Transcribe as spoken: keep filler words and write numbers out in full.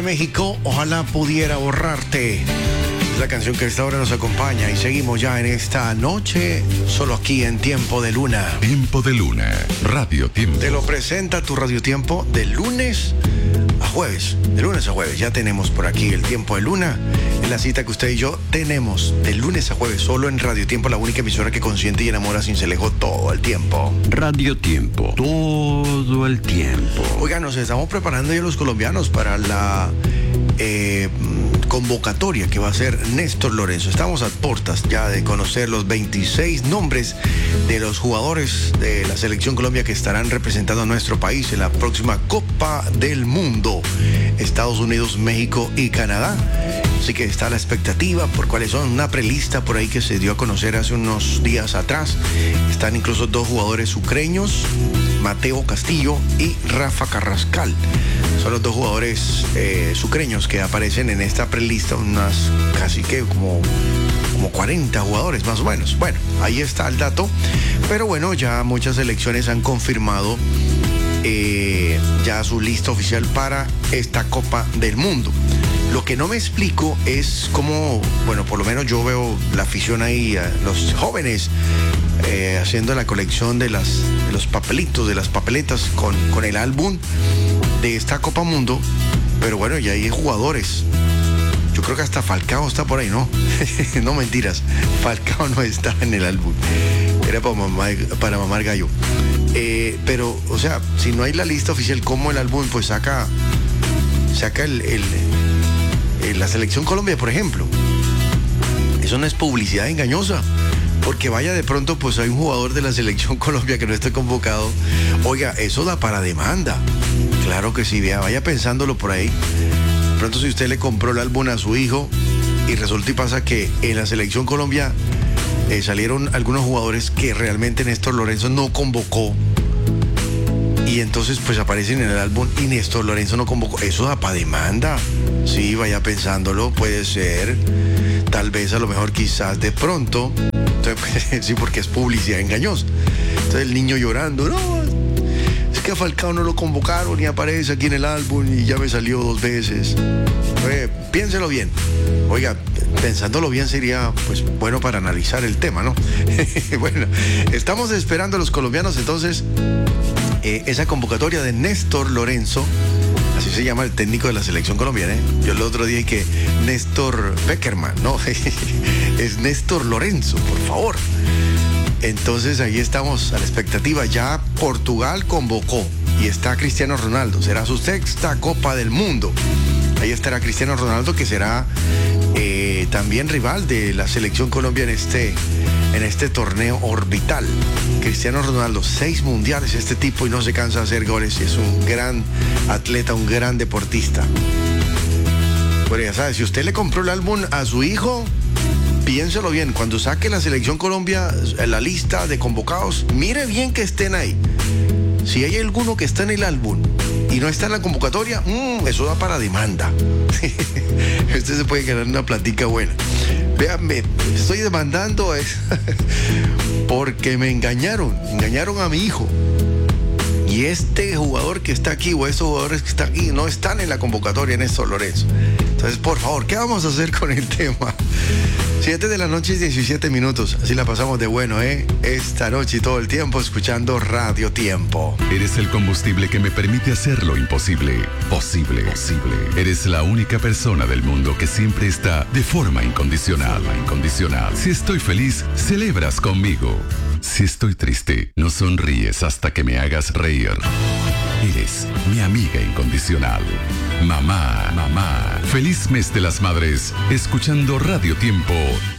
México, ojalá pudiera borrarte. Es la canción que a esta hora nos acompaña y seguimos ya en esta noche, solo aquí en Tiempo de Luna. Tiempo de Luna, Radio Tiempo. Te lo presenta tu Radio Tiempo de lunes a jueves. De lunes a jueves ya tenemos por aquí el Tiempo de Luna. Es la cita que usted y yo tenemos de lunes a jueves solo en Radio Tiempo, la única emisora que consiente y enamora sin celejo todo el tiempo. Radio Tiempo, todo el tiempo. Oiga, nos estamos preparando ya los colombianos para la eh, convocatoria que va a ser Néstor Lorenzo. Estamos a puertas ya de conocer los veintiséis nombres de los jugadores de la Selección Colombia que estarán representando a nuestro país en la próxima Copa del Mundo. Estados Unidos, México y Canadá. Así que está la expectativa por cuáles son. Una prelista por ahí que se dio a conocer hace unos días atrás. Están incluso dos jugadores ucranios, Mateo Castillo y Rafa Carrascal. Son los dos jugadores eh, ucranios que aparecen en esta prelista, unas casi que como, como cuarenta jugadores más o menos. Bueno, ahí está el dato. Pero bueno, ya muchas selecciones han confirmado eh, ya su lista oficial para esta Copa del Mundo. Lo que no me explico es cómo, bueno, por lo menos yo veo la afición ahí, a los jóvenes eh, haciendo la colección de, las, de los papelitos, de las papeletas con, con el álbum de esta Copa Mundo, pero bueno, ya hay jugadores. Yo creo que hasta Falcao está por ahí, ¿no? No mentiras, Falcao no está en el álbum, era para mamar, para mamar gallo. Eh, pero, o sea, si no hay la lista oficial, ¿cómo el álbum pues saca, saca el... el la Selección Colombia, por ejemplo? Eso no es publicidad engañosa, porque vaya de pronto pues hay un jugador de la Selección Colombia que no esté convocado. Oiga, eso da para demanda. Claro que sí, vea, vaya pensándolo por ahí. De pronto si usted le compró el álbum a su hijo y resulta y pasa que en la Selección Colombia eh, salieron algunos jugadores que realmente Néstor Lorenzo no convocó, y entonces pues aparecen en el álbum y Néstor Lorenzo no convocó. Eso da para demanda. Sí, vaya pensándolo, puede ser. Tal vez, a lo mejor, quizás, de pronto. Entonces, pues, sí, porque es publicidad engañosa. Entonces el niño llorando, no, es que a Falcao no lo convocaron y aparece aquí en el álbum y ya me salió dos veces. Oye, piénselo bien. Oiga, pensándolo bien sería pues bueno para analizar el tema, ¿no? Bueno, estamos esperando a los colombianos entonces eh, esa convocatoria de Néstor Lorenzo. Así se llama el técnico de la Selección Colombiana, ¿eh? Yo el otro día dije que Néstor Beckerman, no, es Néstor Lorenzo, por favor. Entonces ahí estamos a la expectativa. Ya Portugal convocó y está Cristiano Ronaldo. Será su sexta Copa del Mundo. Ahí estará Cristiano Ronaldo, que será eh, también rival de la Selección Colombia en este, en este torneo orbital. Cristiano Ronaldo, seis mundiales este tipo y no se cansa de hacer goles. Es un gran atleta, un gran deportista. Bueno, ya sabes, si usted le compró el álbum a su hijo, piénselo bien. Cuando saque la Selección Colombia la lista de convocados, mire bien que estén ahí. Si hay alguno que está en el álbum y no está en la convocatoria, mmm, eso da para demanda. Usted se puede ganar una platica buena. Véanme, estoy demandando es porque me engañaron, engañaron a mi hijo. Y este jugador que está aquí o estos jugadores que están aquí no están en la convocatoria, Néstor Lorenzo. Entonces, por favor, ¿qué vamos a hacer con el tema? siete de la noche y diecisiete minutos. Así la pasamos de bueno, ¿eh? Esta noche y todo el tiempo escuchando Radio Tiempo. Eres el combustible que me permite hacer lo imposible posible. Posible. Eres la única persona del mundo que siempre está de forma incondicional. Incondicional. Si estoy feliz, celebras conmigo. Si estoy triste, no sonríes hasta que me hagas reír. Eres mi amiga incondicional. Mamá, mamá. Feliz mes de las madres, escuchando Radio Tiempo